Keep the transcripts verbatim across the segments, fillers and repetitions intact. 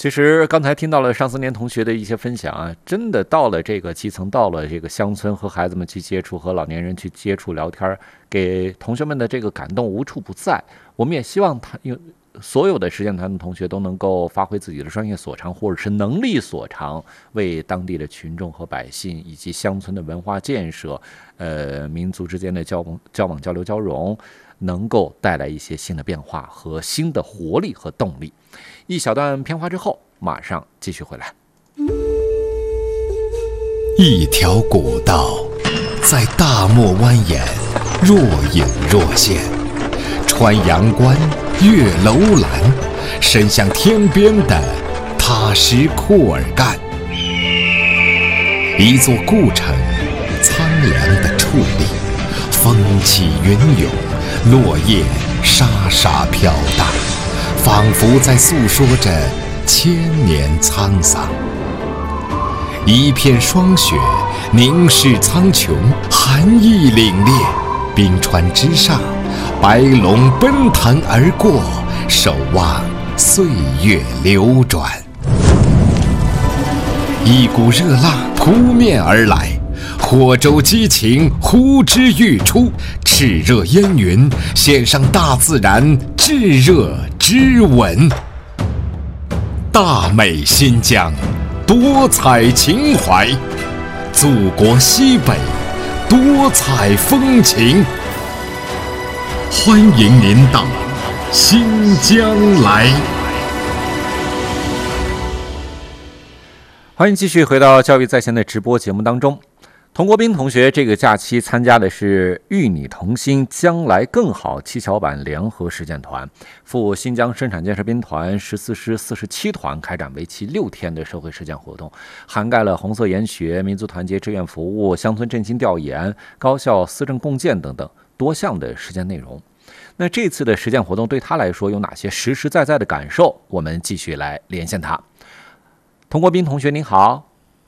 其实刚才听到了上思年同学的一些分享啊，真的到了这个基层，到了这个乡村，和孩子们去接触，和老年人去接触聊天，给同学们的这个感动无处不在。我们也希望他有所有的实践团的同学都能够发挥自己的专业所长，或者是能力所长，为当地的群众和百姓以及乡村的文化建设，呃，民族之间的交往、交往、交流、交融，能够带来一些新的变化和新的活力和动力。一小段片花之后，马上继续回来。 一条古道在大漠蜿蜒，若隐若现，穿阳关，越楼兰，伸向天边的踏实库尔干。一座故城，苍凉的矗立，风起云涌，落叶沙沙飘荡，仿佛在诉说着千年沧桑。一片霜雪凝视苍穹，寒意凛冽，冰川之上，白龙奔腾而过，守望岁月流转。一股热浪扑面而来，火州激情呼之欲出，炽热烟云献上大自然炙热之吻。大美新疆，多彩情怀，祖国西北，多彩风情。欢迎您到新疆来。 欢迎继续回到教育在线的直播节目当中。童国斌同学这个假期参加的是与你同心将来更好七巧板联合实践团，赴新疆生产建设兵团十四师四十七团开展为期六天的社会实践活动，涵盖了红色研学、民族团结志愿服务、乡村振兴调研、高校思政共建等等多项的实践内容。那这次的实践活动对他来说有哪些实实在在的感受？我们继续来连线他。童国斌同学您好。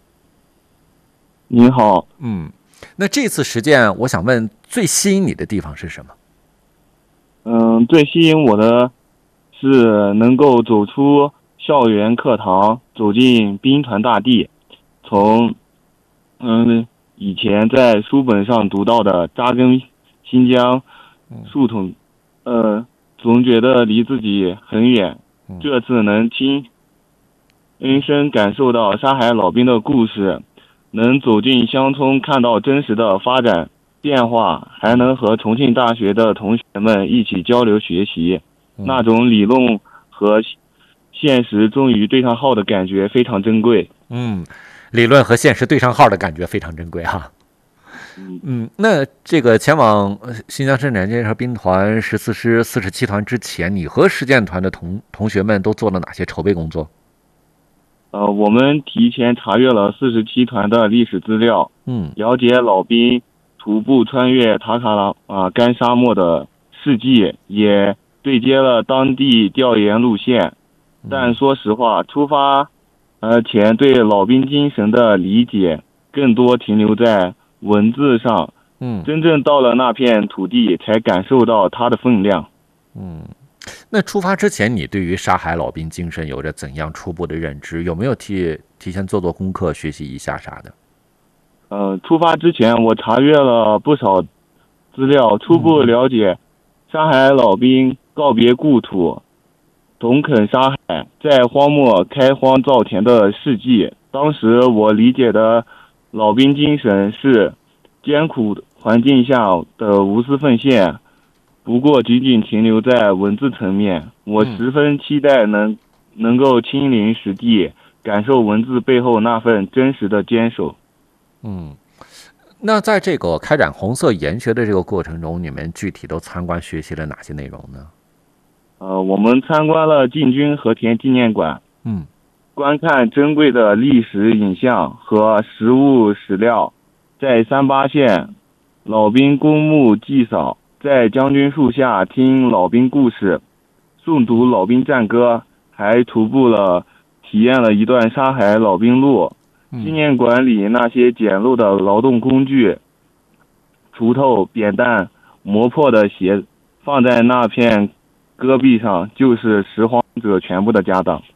您好。 嗯，那这次实践我想问最吸引你的地方是什么？ 嗯，最吸引我的是能够走出校园课堂，走进兵团大地，从嗯以前在书本上读到的扎根新疆树统，呃总觉得离自己很远，这次能亲亲身感受到沙海老兵的故事，能走进乡村看到真实的发展变化，还能和重庆大学的同学们一起交流学习，那种理论和现实终于对上号的感觉非常珍贵。 嗯，理论和现实对上号的感觉非常珍贵哈。嗯，那这个前往新疆生产建设兵团十四师四十七团之前，你和实践团的同同学们都做了哪些筹备工作？ 呃，我们提前查阅了四十七团的历史资料， 嗯， 了解老兵徒步穿越塔卡拉啊干沙漠的事迹，也对接了当地调研路线。但说实话，出发呃前对老兵精神的理解更多停留在文字上， 嗯， 真正到了那片土地，才感受到它的分量。 嗯。那出发之前，你对于沙海老兵精神有着怎样初步的认知？有没有提提前做做功课，学习一下啥的？ 呃，出发之前我查阅了不少资料，初步了解沙海老兵告别故土，同垦沙海，在荒漠开荒造田的事迹。当时我理解的老兵精神是艰苦环境下的无私奉献，不过仅仅停留在文字层面。我十分期待能能够亲临实地，感受文字背后那份真实的坚守。 嗯，那在这个开展红色研学的这个过程中，你们具体都参观学习了哪些内容呢？ 呃，我们参观了进军和田纪念馆， 嗯， 观看珍贵的历史影像和实物史料，在三八线老兵公墓祭扫，在将军树下听老兵故事，诵读老兵战歌，还徒步了体验了一段沙海老兵路。纪念馆里那些简陋的劳动工具，锄头、扁担、磨破的鞋，放在那片戈壁上，就是拾荒者全部的家当。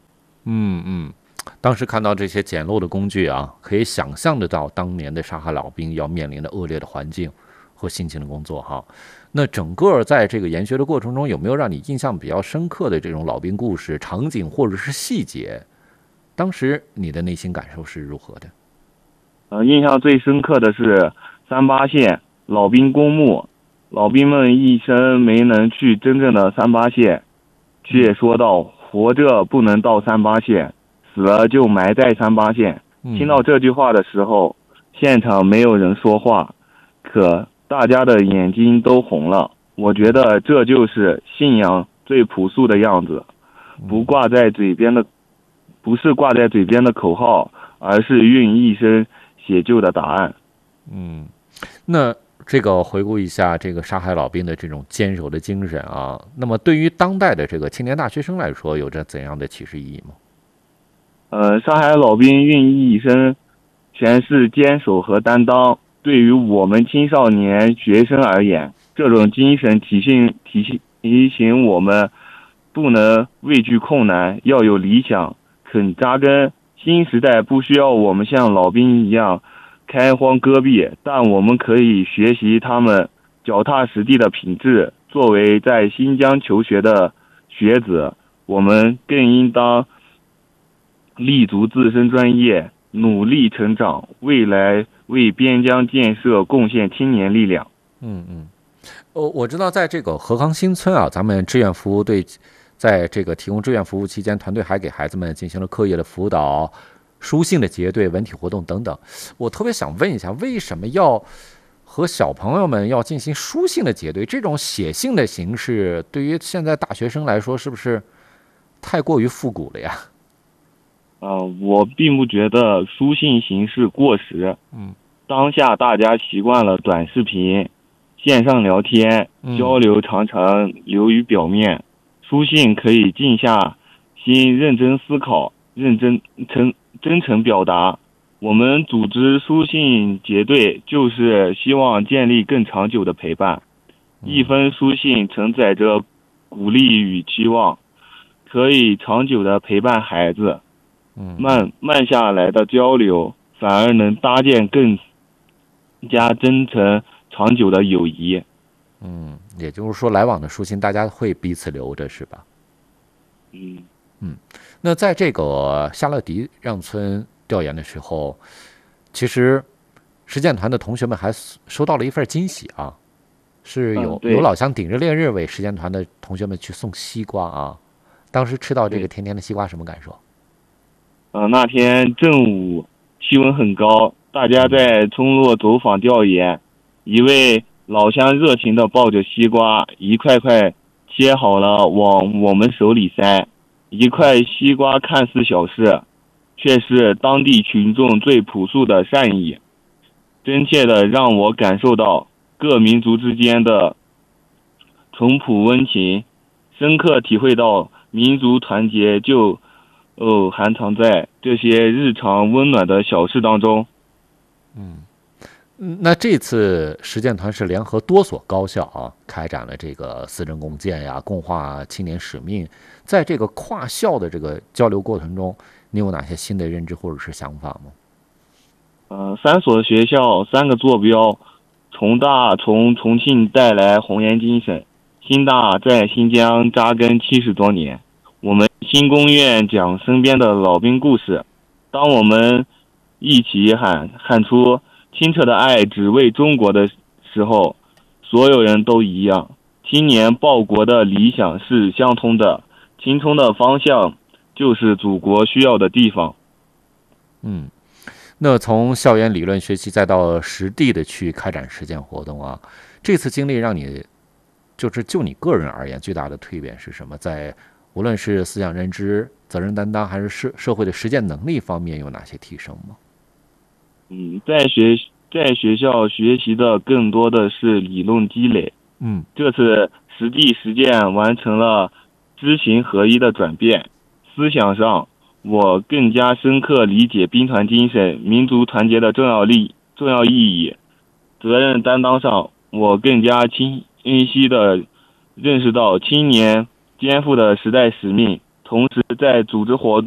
嗯嗯，当时看到这些简陋的工具啊，可以想象得到当年的沙海老兵要面临的恶劣的环境和辛勤的工作哈。那整个在这个研学的过程中，有没有让你印象比较深刻的这种老兵故事、场景或者是细节？当时你的内心感受是如何的？ 呃，印象最深刻的是三八线老兵公墓，老兵们一生没能去真正的三八线，却说到活着不能到三八线，死了就埋在三八线。听到这句话的时候，现场没有人说话，可大家的眼睛都红了。我觉得这就是信仰最朴素的样子，不挂在嘴边的，不是挂在嘴边的口号，而是用一生写就的答案。 嗯，那这个回顾一下这个沙海老兵的这种坚守的精神啊，那么对于当代的这个青年大学生来说，有着怎样的启示意义吗？ 呃，沙海老兵用一生全是坚守和担当。对于我们青少年学生而言，这种精神提醒提醒提醒我们不能畏惧困难，要有理想，肯扎根。新时代不需要我们像老兵一样开荒割地，但我们可以学习他们脚踏实地的品质。作为在新疆求学的学子，我们更应当立足自身专业，努力成长，未来为边疆建设贡献青年力量。 嗯嗯，我我知道，在这个河康新村啊，咱们志愿服务队在这个提供志愿服务期间，团队还给孩子们进行了课业的辅导、书信的结对、文体活动等等。我特别想问一下，为什么要和小朋友们要进行书信的结对？这种写信的形式，对于现在大学生来说，是不是太过于复古了呀？ 呃，我并不觉得书信形式过时。 嗯， 当下大家习惯了短视频、线上聊天，交流常常流于表面。书信可以静下心，认真思考，认真诚真诚表达。我们组织书信结对，就是希望建立更长久的陪伴。一封书信承载着鼓励与期望，可以长久的陪伴孩子。慢慢下来的交流，反而能搭建更加真诚长久的友谊。 嗯，也就是说，来往的书信大家会彼此留着，是吧？ 嗯嗯，那在这个夏乐迪让村调研的时候，其实实践团的同学们还收到了一份惊喜啊，是有、 嗯、 有老乡顶着烈日为实践团的同学们去送西瓜啊。当时吃到这个甜甜的西瓜，什么感受？ 呃，那天正午气温很高，大家在村落走访调研，一位老乡热情地抱着西瓜，一块块切好了往我们手里塞。一块西瓜看似小事，却是当地群众最朴素的善意，真切地让我感受到各民族之间的淳朴温情，深刻体会到民族团结就哦，含藏在这些日常温暖的小事当中。 嗯，那这次实践团是联合多所高校啊，开展了这个思政共建呀、共话青年使命。在这个跨校的这个交流过程中，你有哪些新的认知或者是想法吗？ 呃，三所学校三个坐标，重大从重庆带来红岩精神，新大在新疆扎根七十多年。我们新公院讲身边的老兵故事，当我们一起喊喊出清澈的爱只为中国的时候，所有人都一样。青年报国的理想是相通的，青春的方向就是祖国需要的地方。 嗯，那从校园理论学习再到实地的去开展实践活动啊，这次经历让你就是就你个人而言最大的蜕变是什么？在无论是思想认知、责任担当，还是社社会的实践能力方面，有哪些提升吗？ 嗯，在学在学校学习的更多的是理论积累。 嗯， 这次实地实践完成了知行合一的转变。思想上，我更加深刻理解兵团精神、民族团结的重要力重要意义。责任担当上，我更加清晰地认识到青年肩负的时代使命，同时在组织活动